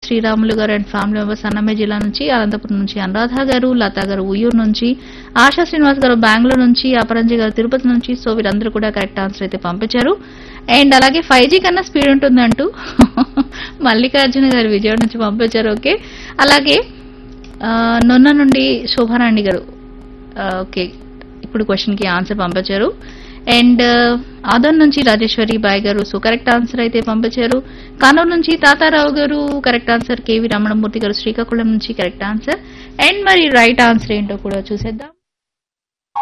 శ్రీరాములు గారు and family members Annamayya జిల్లా నుంచి, అనంతపురం నుంచి అనురాధ గారు, లతా గారు ఉయ్యూరు నుంచి, ఆశా శ్రీనివాస్ గారు బెంగళూరు నుంచి, అపరంజి గారు తిరుపతి నుంచి. సో వీరందరూ కూడా కరెక్ట్ ఆన్సర్ అయితే పంపించారు. అండ్ అలాగే 5G కన్నా స్పీడ్ ఉంటుందంటూ మల్లికార్జున గారు విజయవాడ నుంచి పంపించారు. ఓకే, అలాగే నొన్న నుండి శోభారాణి గారు ఓకే ఇప్పుడు క్వశ్చన్ కి ఆన్సర్ పంపించారు. అండ్ ఆదన్ నుంచి రాజేశ్వరి బాయ్ గారు సో కరెక్ట్ ఆన్సర్ అయితే పంపించారు. కానూరు నుంచి తాతారావు గారు కరెక్ట్ ఆన్సర్. కేవి రమణమూర్తి గారు శ్రీకాకుళం నుంచి కరెక్ట్ ఆన్సర్. అండ్ మరి రైట్ ఆన్సర్ ఏంటో కూడా చూసేద్దాం.